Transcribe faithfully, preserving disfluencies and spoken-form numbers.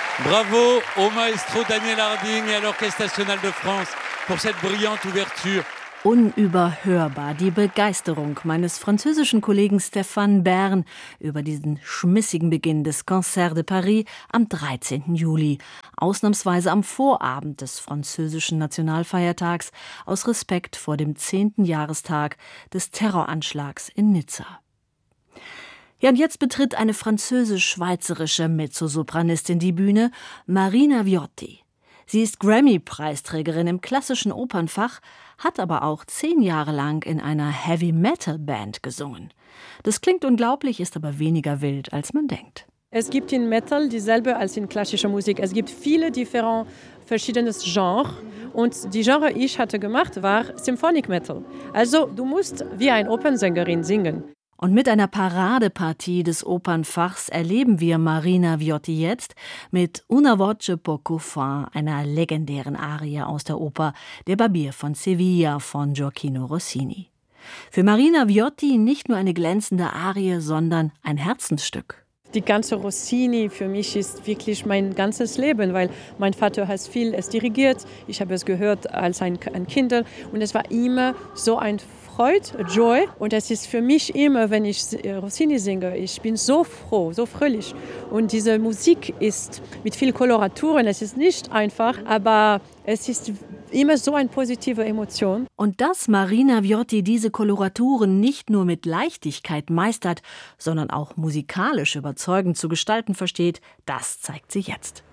Bravo au maestro Daniel Harding et à l'Orchestre National de France pour cette brillante ouverture. Unüberhörbar die Begeisterung meines französischen Kollegen Stéphane Bern über diesen schmissigen Beginn des Concert de Paris am dreizehnten Juli, ausnahmsweise am Vorabend des französischen Nationalfeiertags, aus Respekt vor dem zehnten Jahrestag des Terroranschlags in Nizza. Ja, und jetzt betritt eine französisch-schweizerische Mezzosopranistin die Bühne, Marina Viotti. Sie ist Grammy-Preisträgerin im klassischen Opernfach, hat aber auch zehn Jahre lang in einer Heavy-Metal-Band gesungen. Das klingt unglaublich, ist aber weniger wild, als man denkt. Es gibt in Metal dieselbe als in klassischer Musik. Es gibt viele different, verschiedene Genres. Und die Genre, die ich hatte gemacht, war Symphonic Metal. Also du musst wie eine Opernsängerin singen. Und mit einer Paradepartie des Opernfachs erleben wir Marina Viotti jetzt mit Una voce poco fa, einer legendären Arie aus der Oper Der Barbier von Sevilla von Gioacchino Rossini. Für Marina Viotti nicht nur eine glänzende Arie, sondern ein Herzensstück. Die ganze Rossini für mich ist wirklich mein ganzes Leben, weil mein Vater hat viel es dirigiert. Ich habe es gehört als ein, ein Kind und es war immer so ein Freude, Joy. Und es ist für mich immer, wenn ich Rossini singe, ich bin so froh, so fröhlich. Und diese Musik ist mit vielen Koloraturen, es ist nicht einfach, aber es ist immer so eine positive Emotion. Und dass Marina Viotti diese Koloraturen nicht nur mit Leichtigkeit meistert, sondern auch musikalisch überzeugend zu gestalten versteht, das zeigt sie jetzt.